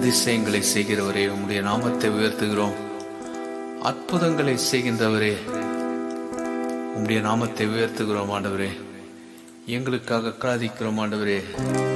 அதிசயங்களை செய்கிறவரே, உம்முடைய நாமத்தை உயர்த்துகிறோம். அற்புதங்களை செய்கின்றவரே, உம்முடைய நாமத்தை உயர்த்துகிறோம் ஆண்டவரே. எங்களுக்காக ஆராதிக்கிறோம் ஆண்டவரே.